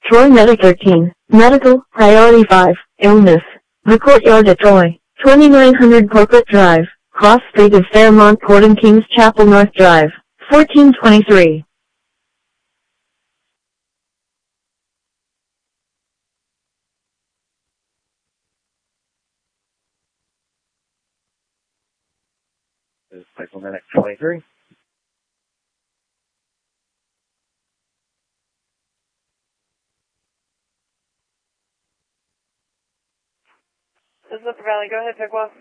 Troy Medic 13. Medical, Priority 5, Illness. The Courtyard at Troy. 2900 Corporate Drive. Cross Street of Fairmont Court and Kings Chapel North Drive. 1423. This is Cycle Medic 23. This is Upper Valley. Go ahead, Pickwa.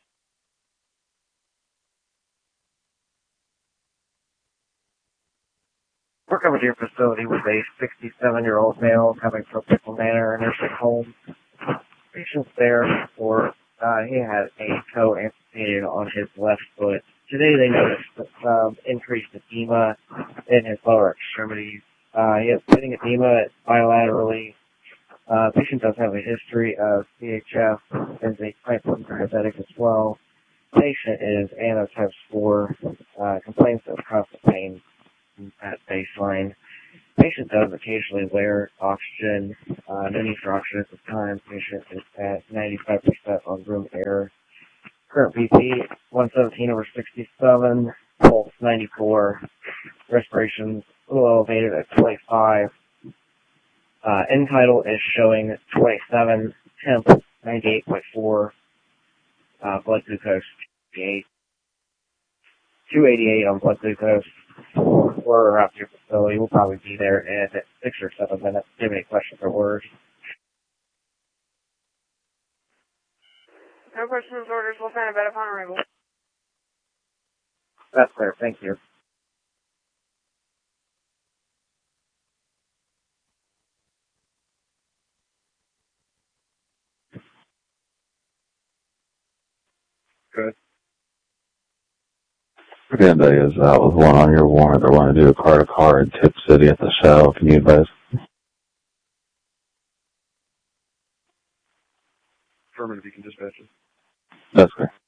We're coming to your facility with a 67-year-old male coming from Pickle Manor nursing home. Patient's there for, he had a toe amputated on his left foot. Today they noticed some increased edema in his lower extremities. He has pitting edema bilaterally. Patient does have a history of CHF and is a type 1 diabetic as well. Patient is anotype 4, complains of constant pain at baseline. Patient does occasionally wear oxygen, no need for oxygen at this time. Patient is at 95% on room air. Current BP 117/67, pulse 94, respirations a little elevated at 25. End tidal is showing 27, temp 98.4, blood glucose 288 on blood glucose. We're around your facility. We'll probably be there in 6 or 7 minutes. Do you have any questions or orders? No questions, orders. We'll send a bed upon arrival. That's clear. Thank you. Good. Agenda is with one on your warrant. They want to do a car-to-car in Tip City at the Shell. Can you advise? Affirmative, you can dispatch it. That's correct.